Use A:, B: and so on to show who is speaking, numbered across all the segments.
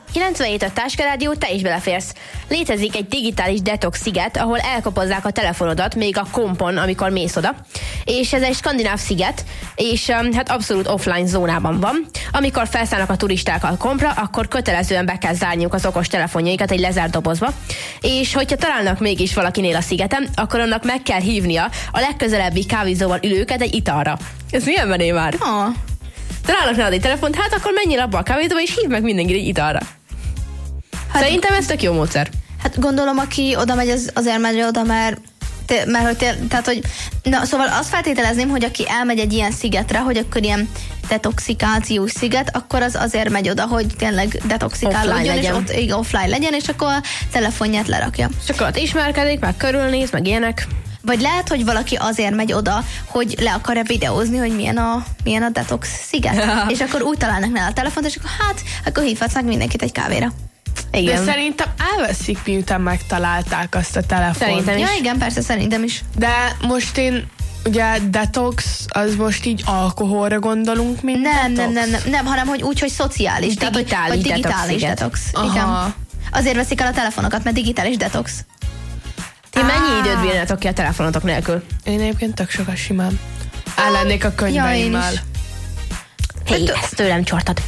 A: 97 Táskarádió, te is beleférsz. Létezik egy digitális detox sziget, ahol elkopozzák a telefonodat, még a kompon, amikor mész oda. És ez egy skandináv sziget, és hát abszolút offline zónában van. Amikor felszállnak a turisták a kompra, akkor kötelezően be kell zárniuk az okos telefonjaikat egy lezárt dobozba. És hogyha találnak mégis valakinél a szigeten, akkor annak meg kell hívnia a legközelebbi kávézóban ülőket egy italra. Ez milyen menő már? Találnak nálad egy telefont, hát akkor menjél abba a kávézóba, és hívd meg mindenkit egy italra. Hát, szerintem ez tök jó módszer.
B: Hát gondolom, aki oda megy, azért megy oda, mert hogy na, szóval azt feltételezném, hogy aki elmegy egy ilyen szigetre, hogy akkor ilyen detoxikációs sziget, akkor az azért megy oda, hogy tényleg detoxikálódjon, és ott offline legyen, és akkor a telefonját lerakja.
A: És akkor ott ismerkedik, meg körülnéz, meg ilyenek.
B: Vagy lehet, hogy valaki azért megy oda, hogy le akarja videózni, hogy milyen a detox sziget. És akkor úgy találnak nála a telefont, és akkor hívhatsz meg mindenkit egy kávéra.
C: Igen. De szerintem elveszik, miután megtalálták azt a telefont.
A: Szerintem is.
B: Ja, igen, persze, szerintem is.
C: De most ugye detox, az most így alkoholra gondolunk, mint
B: nem, hanem hogy úgy, hogy szociális. Digitális detox. Igen. Azért veszik el a telefonokat, mert digitális detox.
A: Ti mennyi időt bírnátok ki a telefonotok nélkül?
C: Én egyébként tök sokat simán. Ellennék a könyveimmel.
A: Hé, ezt tőlem csortad.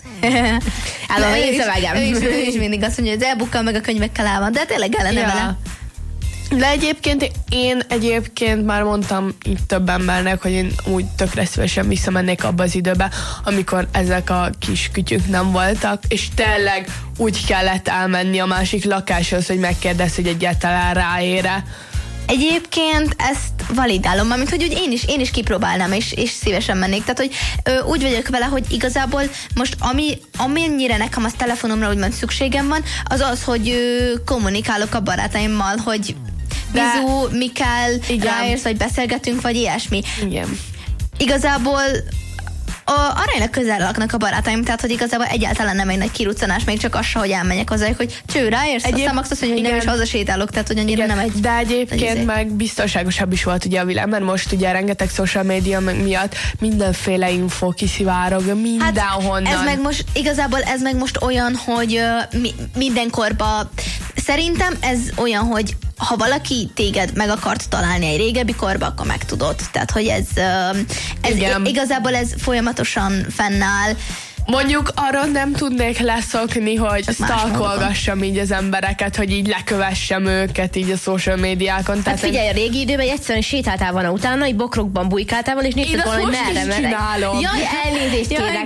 A: Állom, én szövegem.
B: Ő is mindig azt mondja, hogy az e-bookkal meg a könyvekkel áll van, de tényleg ellene vele.
C: De én egyébként már mondtam itt több embernek, hogy én úgy tökre szívesen visszamennék abba az időbe, amikor ezek a kis kütyük nem voltak, és tényleg úgy kellett elmenni a másik lakáshoz, hogy megkérdezz, hogy egyáltalán ráére.
B: Egyébként ezt validálom, mármint, hogy én is kipróbálnám, és szívesen mennék. Tehát, hogy úgy vagyok vele, hogy igazából most amennyire nekem az telefonomra úgymond szükségem van, az, hogy kommunikálok a barátaimmal, hogy bizu, mi kell, ráérsz, vagy beszélgetünk, vagy ilyesmi.
C: Igen.
B: Igazából aránylag közel laknak a barátaim, tehát hogy igazából egyáltalán nem egy nagy kiruccanás, még csak az se, hogy elmenjek hozzájuk, hogy cső, ráérsz, aztán max azt mondja, hogy nem is hazasétálok, tehát hogy annyira nem egy...
C: De egyébként meg biztonságosabb is volt ugye a világ, mert most ugye rengeteg social media miatt mindenféle info kiszivárog mindenhonnan.
B: Ez meg most olyan, hogy mindenkorban szerintem ez olyan, hogy ha valaki téged meg akart találni egy régebbi korba, akkor megtudod. Tehát, hogy ez igazából ez folyamatosan fennáll.
C: Mondjuk arra nem tudnék leszokni, hogy stalkolgassam így az embereket, hogy így lekövessem őket így a social médiákon.
A: Hát figyelj, a régi időben egyszerűen sétáltál volna utána, egy bokrokban bujkáltál volna, és nézted volna, hogy merre megyek.
C: Jaj,
A: elnézést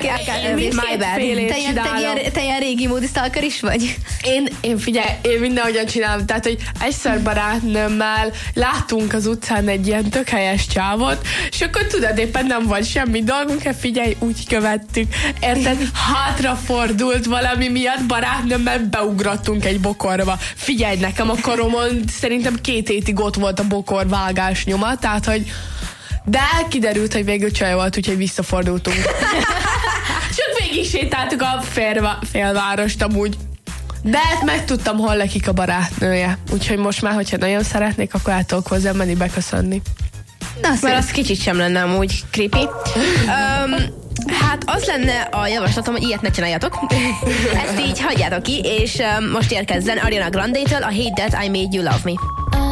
A: kérek.
B: Te ilyen régi módi stalker is vagy?
C: Én figyelj, én mindenhogyan csinálom. Tehát, hogy egyszer barátnőmmel láttunk az utcán egy ilyen tök helyes csávot, és akkor tudod, éppen nem volt semmi dolgunk, figyelj, úgy követtük. Érted? Hátrafordult valami miatt, barátnőmmel beugrottunk egy bokorba. Figyelj, nekem a karomon szerintem 2 hétig ott volt a bokorvágás nyoma, tehát, hogy de kiderült, hogy végül csaj volt, úgyhogy visszafordultunk. Csak végig sétáltuk a félvárost amúgy. De megtudtam, hol lakik a barátnője. Úgyhogy most már, hogyha nagyon szeretnék, akkor át tudok hozzá menni beköszönni.
A: Mert az kicsit sem lenne amúgy creepy. Hát az lenne a javaslatom, hogy ilyet ne csináljatok. Ezt így hagyjátok ki, és most érkezzen Ariana Grande-től a Hate That I Made You Love Me.